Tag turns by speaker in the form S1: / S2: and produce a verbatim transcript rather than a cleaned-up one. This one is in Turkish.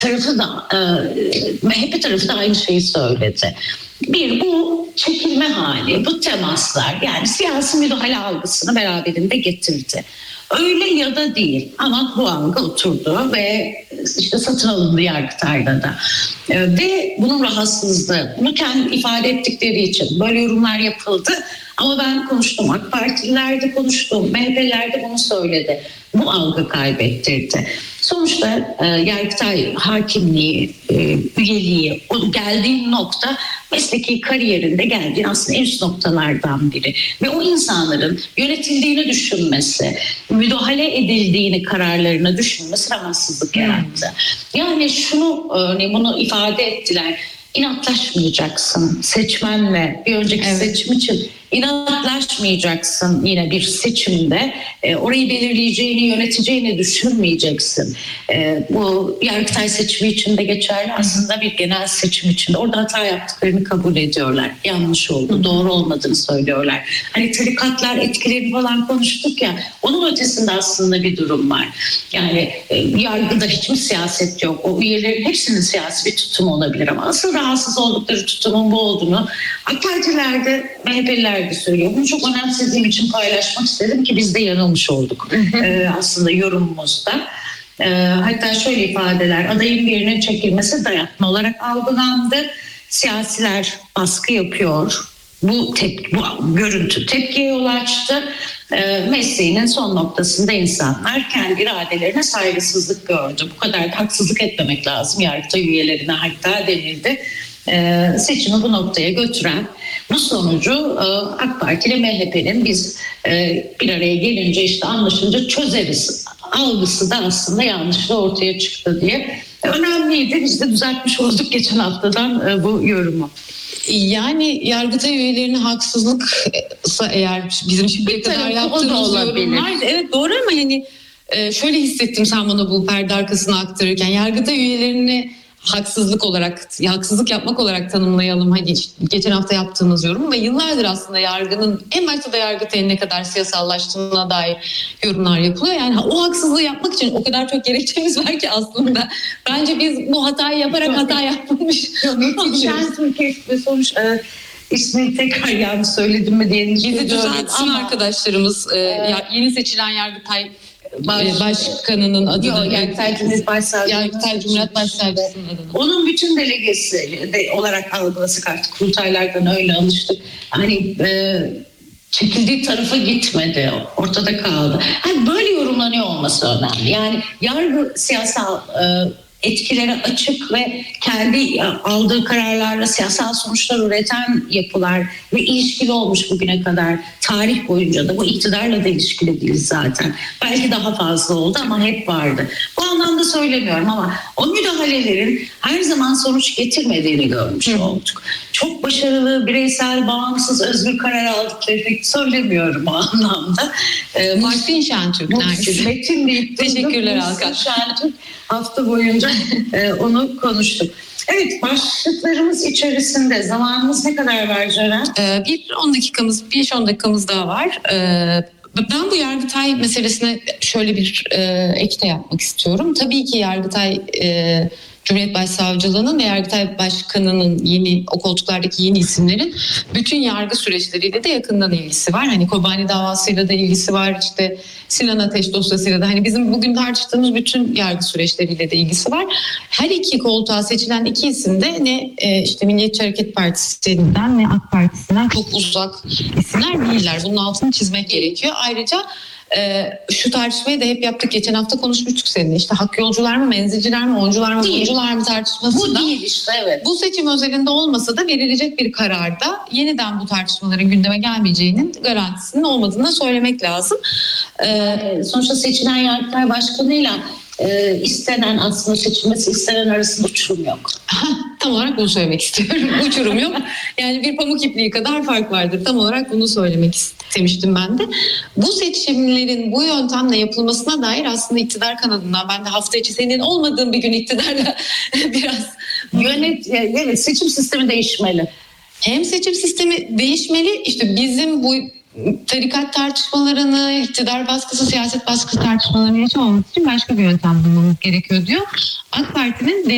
S1: tarafı da e, M H P tarafı da aynı şeyi söyledi. Bir, bu çekilme hali, bu temaslar yani siyasi müdahale algısını beraberinde getirdi. Öyle ya da değil ama bu algı oturdu ve işte satın alındı Yargıtay'da da. Ee, ve bunun rahatsızlığı, bunu kendi ifade ettikleri için böyle yorumlar yapıldı. Ama ben konuştum, AK Partililer de konuştum, M H P'liler de bunu söyledi. Bu algı kaybettirdi. Sonuçta e, Yargıtay hakimliği, e, üyeliği, o geldiği nokta mesleki kariyerinde geldiği aslında en üst noktalardan biri. Ve o insanların yönetildiğini düşünmesi, müdahale edildiğini kararlarına düşünmesi rahatsızlık yarattı. Yani şunu örneğin bunu ifade ettiler. İnatlaşmayacaksın seçmenle bir önceki evet. seçim için inatlaşmayacaksın yine bir seçimde e, orayı belirleyeceğini yöneteceğini düşünmeyeceksin. E, bu Yargıtay seçimi için de geçerli aslında bir genel seçim için de orada hata yaptıklarını kabul ediyorlar. Yanlış oldu, doğru olmadığını söylüyorlar. Hani tarikatlar etkilerini falan konuştuk ya onun ötesinde aslında bir durum var. Yani e, yargıda hiç mi siyaset yok? O üyelerin hepsinin siyasi bir tutumu olabilir ama asıl rahatsız oldukları tutumun bu olduğunu AK Partilerde, M H P'liler de söylüyor. Bunu çok önemsediğim için paylaşmak istedim ki biz de yanılmış olduk ee, aslında yorumumuzda. Ee, hatta şöyle ifadeler, adayın birinin çekilmesi dayatma olarak algılandı. Siyasiler baskı yapıyor. Bu, tep- bu görüntü tepkiye yol açtı. E, mesleğinin son noktasında insanlar kendi iradelerine saygısızlık gördü. Bu kadar da haksızlık etmemek lazım. Yargıtay üyelerine hatta denildi. E, seçimi bu noktaya götüren bu sonucu e, AK Parti ile M H P'nin biz e, bir araya gelince işte anlaşınca çözeriz algısı da aslında yanlışlığı ortaya çıktı diye. E, önemliydi. Biz de düzeltmiş olduk geçen haftadan e, bu yorumu.
S2: Yani Yargıtay üyelerine haksızlıksa eğer bizim şimdiye kadar yaptığımız yorumlar evet doğru ama yani şöyle hissettim sen bana bu perde arkasına aktarırken Yargıtay üyelerine haksızlık olarak haksızlık yapmak olarak tanımlayalım hani geçen hafta yaptığımız yorum ve yıllardır aslında yargının en başta da Yargıtay'ın ne kadar siyasallaştığına dair yorumlar yapılıyor. Yani o haksızlığı yapmak için o kadar çok gerekçemiz var ki aslında bence biz bu hatayı yaparak hata yapmamış.
S1: Şansım keşke sonuç e, ismini tekrar yanlış söyledim mi diye
S2: bizi düzeltsin arkadaşlarımız e, e, yeni seçilen Yargıtay Baş, başkanının adını
S1: Yargıtay Cumhuriyet Başsavcısı'nın
S2: Yargıtay Cumhuriyet Başsavcısı'nın adını.
S1: Onun bütün delegesi de olarak algılasak artık kurultaylardan öyle alıştık. Hani e, çekildiği tarafa gitmedi. Ortada kaldı. Hani böyle yorumlanıyor olması önemli. Yani yargı siyasal e, etkilere açık ve kendi aldığı kararlarla siyasal sonuçlar üreten yapılar ve ilişkili olmuş bugüne kadar tarih boyunca da bu iktidarla da ilişkili değil zaten. Belki daha fazla oldu ama hep vardı. Bu anlamda söylemiyorum ama o müdahalelerin her zaman sonuç getirmediğini görmüş olduk. Çok başarılı, bireysel, bağımsız, özgür karar aldıklarını söylemiyorum o anlamda.
S2: Ee, Muhsin Şentürk neredeyse.
S1: Metin deyip
S2: teşekkürler Alkan.
S1: Şentürk hafta boyunca e, onu konuştuk. Evet, başlıklarımız içerisinde zamanımız ne kadar var Ceren?
S2: Ee, bir on dakikamız, bir on dakikamız daha var. Ee, ben bu Yargıtay meselesine şöyle bir e, ek de yapmak istiyorum. Tabii ki Yargıtay e, Cumhuriyet Başsavcılığı'nın ve Yargıtay Başkanı'nın yeni o koltuklardaki yeni isimlerin bütün yargı süreçleriyle de yakından ilgisi var. Hani Kobani davasıyla da ilgisi var. İşte Sinan Ateş dosyasıyla da hani bizim bugün tartıştığımız bütün yargı süreçleriyle de ilgisi var. Her iki koltuğa seçilen iki isim de ne e, işte Milliyetçi Hareket Partisi'nden ne AK Partisi'nden çok uzak isimler değiller. Bunun altını çizmek gerekiyor. Ayrıca Ee, şu tartışmayı da hep yaptık. Geçen hafta konuşmuştuk seninle. İşte hak yolcular mı, menzilciler mi, oyuncular mı, oyuncular mı tartışmasında.
S1: Bu değil işte evet.
S2: Bu seçim özelinde olmasa da verilecek bir kararda yeniden bu tartışmaların gündeme gelmeyeceğinin garantisinin olmadığını da söylemek lazım.
S1: Ee, sonuçta seçilen Yargıtay Başkanı'yla e, istenen aslında seçilmesi istenen arasında uçurum yok.
S2: Tam olarak bunu söylemek istiyorum. Uçurum yok. Yani bir pamuk ipliği kadar fark vardır. Tam olarak bunu söylemek istemiştim ben de. Bu seçimlerin bu yöntemle yapılmasına dair aslında iktidar kanadından ben de hafta içi senin olmadığın bir gün iktidarla biraz
S1: yönet evet seçim sistemi değişmeli.
S2: Hem seçim sistemi değişmeli. İşte bizim bu tarikat tartışmalarını, iktidar baskısı, siyaset baskısı tartışmalarını yaşamamak için başka bir yöntem bulmamız gerekiyor diyor. AK Parti'nin